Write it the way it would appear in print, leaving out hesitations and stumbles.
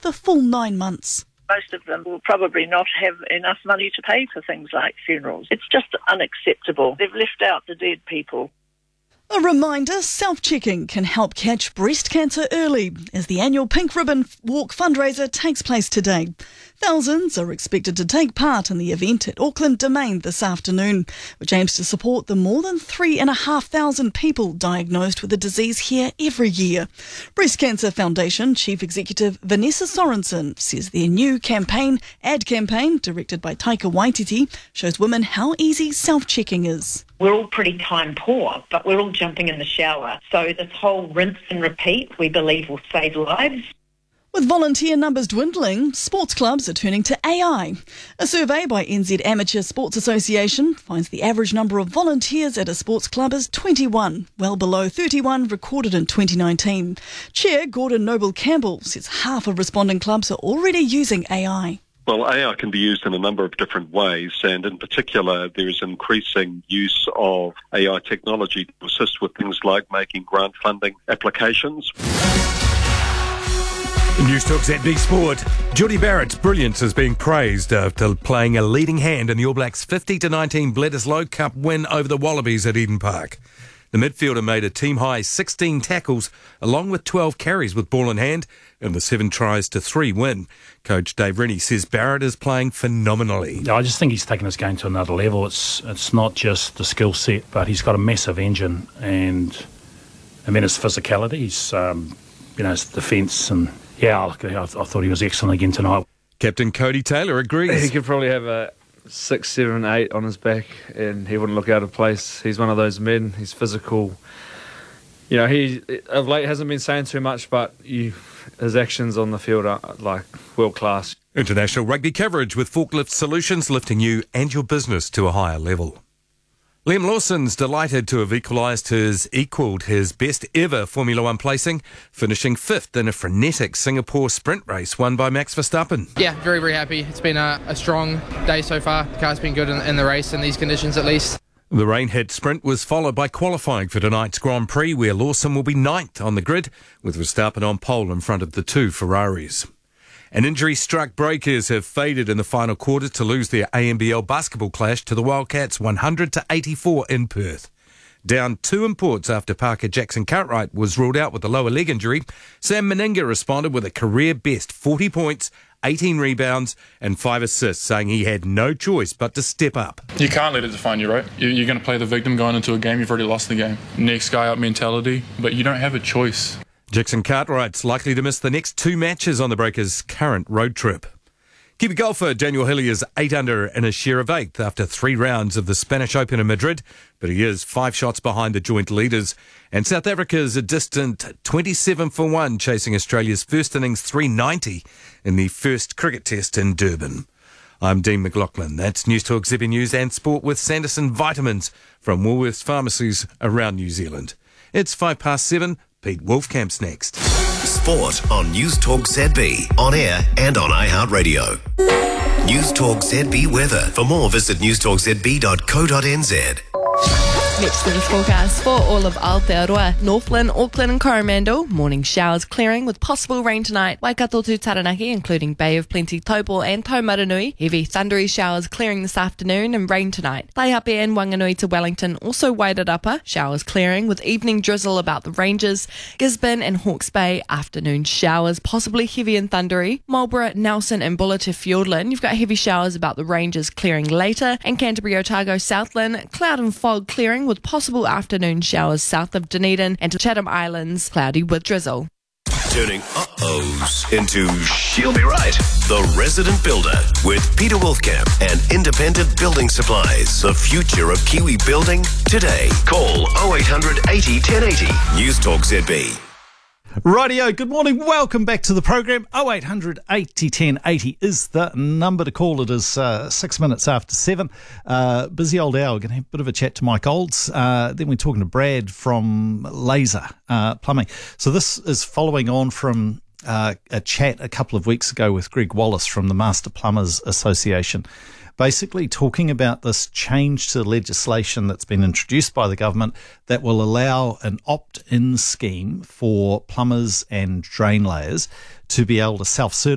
the full 9 months. Most of them will probably not have enough money to pay for things like funerals. It's just unacceptable. They've left out the dead people. A reminder, self-checking can help catch breast cancer early as the annual Pink Ribbon Walk fundraiser takes place today. Thousands are expected to take part in the event at Auckland Domain this afternoon, which aims to support the more than 3,500 people diagnosed with the disease here every year. Breast Cancer Foundation Chief Executive Vanessa Sorensen says their new ad campaign, directed by Taika Waititi, shows women how easy self-checking is. We're all pretty time poor, but we're all jumping in the shower. So this whole rinse and repeat, we believe, will save lives. With volunteer numbers dwindling, sports clubs are turning to AI. A survey by NZ Amateur Sports Association finds the average number of volunteers at a sports club is 21, well below 31 recorded in 2019. Chair Gordon Noble-Campbell says half of responding clubs are already using AI. Well, AI can be used in a number of different ways, and in particular, there is increasing use of AI technology to assist with things like making grant funding applications. News Talk ZB Sport. Jordie Barrett's brilliance is being praised after playing a leading hand in the All Blacks' 50-19 Bledisloe Cup win over the Wallabies at Eden Park. The midfielder made a team-high 16 tackles along with 12 carries with ball in hand in the 7-3 win. Coach Dave Rennie says Barrett is playing phenomenally. I just think he's taken his game to another level. It's not just the skill set, but he's got a massive engine, and I mean his physicality, his defence, and I thought he was excellent again tonight. Captain Cody Taylor agrees. He could probably have a 6, 7, 8 on his back and he wouldn't look out of place. He's one of those men. He's physical. He of late hasn't been saying too much, but his actions on the field are like world class. International rugby coverage with Forklift Solutions, lifting you and your business to a higher level. Liam Lawson's delighted to have equalled his best ever Formula One placing, finishing 5th in a frenetic Singapore sprint race won by Max Verstappen. Yeah, very, very happy. It's been a strong day so far. The car's been good in the race, in these conditions at least. The rain-hit sprint was followed by qualifying for tonight's Grand Prix, where Lawson will be 9th on the grid, with Verstappen on pole in front of the 2 Ferraris. And injury-struck Breakers have faded in the final quarter to lose their ANBL basketball clash to the Wildcats 100-84 in Perth. Down 2 imports after Parker Jackson Cartwright was ruled out with a lower leg injury, Sam Meninga responded with a career-best 40 points, 18 rebounds and 5 assists, saying he had no choice but to step up. You can't let it define you, right? You're going to play the victim going into a game. You've already lost the game. Next guy up mentality, but you don't have a choice. Jackson Cartwright's likely to miss the next 2 matches on the Breakers' current road trip. Kiwi golfer Daniel Hillier is 8 under in a share of 8th after 3 rounds of the Spanish Open in Madrid, but he is 5 shots behind the joint leaders. And South Africa is a distant 27-1, chasing Australia's first innings 390 in the first cricket test in Durban. I'm Dean McLaughlin. That's News Talk ZB News and Sport with Sanderson Vitamins from Woolworths pharmacies around New Zealand. It's 7:05. Pete Wolfcamp's next. Sport on News Talk ZB, on air and on iHeartRadio. News Talk ZB weather. For more, visit newstalkzb.co.nz. Next to this forecast for all of Aotearoa, Northland, Auckland and Coromandel. Morning showers clearing with possible rain tonight. Waikato to Taranaki, including Bay of Plenty, Taupo and Taumaranui. Heavy thundery showers clearing this afternoon and rain tonight. Taihape and Wanganui to Wellington, also Wairarapa. Showers clearing with evening drizzle about the ranges. Gisborne and Hawke's Bay, afternoon showers, possibly heavy and thundery. Marlborough, Nelson and Buller to Fiordland. You've got heavy showers about the ranges clearing later. And Canterbury, Otago, Southland, cloud and fog clearing with possible afternoon showers south of Dunedin and to Chatham Islands, cloudy with drizzle. Turning uh-ohs into she'll be right. The Resident Builder with Peter Wolfcamp and Independent Building Supplies. The future of Kiwi building today. Call 0800 80 1080. News Talk ZB. Rightio, good morning. Welcome back to the program. 0800 80 1080 is the number to call. It is 6 minutes after 7. Busy old hour. We're going to have a bit of a chat to Mike Olds. Then we're talking to Brad from Laser Plumbing. So this is following on from a chat a couple of weeks ago with Greg Wallace from the Master Plumbers Association, basically talking about this change to legislation that's been introduced by the government that will allow an opt-in scheme for plumbers and drain layers to be able to self-certify